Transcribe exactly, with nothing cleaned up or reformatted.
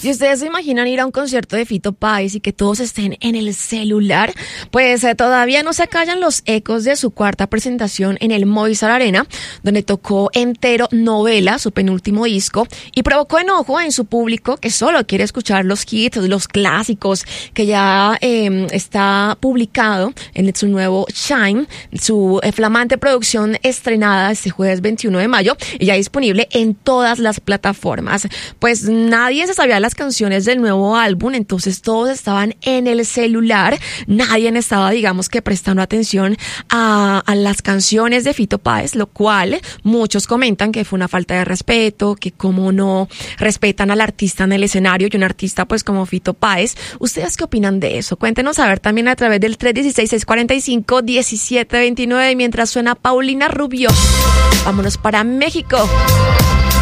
Si ustedes se imaginan ir a un concierto de Fito Páez y que todos estén en el celular, pues eh, todavía no se acallan los ecos de su cuarta presentación en el Movistar Arena, donde tocó entero Novela, su penúltimo disco, y provocó enojo en su público que solo quiere escuchar los hits, los clásicos, que ya eh, está publicado en su nuevo Shine, su eh, flamante producción estrenada este jueves veintiuno de mayo y ya disponible en todas las plataformas. Pues nadie se sabía las canciones del nuevo álbum, entonces todos estaban en el celular, nadie estaba, digamos que prestando atención a, a las canciones de Fito Páez, lo cual muchos comentan que fue una falta de respeto, que como no respetan al artista en el escenario y un artista pues como Fito Páez. ¿Ustedes qué opinan de eso? Cuéntenos a ver también a través del tres uno seis, seis cuatro cinco, uno siete dos nueve mientras suena Paulina Rubio. Vámonos para México.